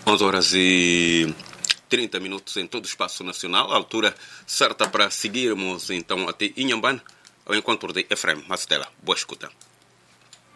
11 horas e 30 minutos em todo o espaço nacional, a altura certa para seguirmos então até Inhambane, ao encontro de Efrem Mastela. Boa escuta.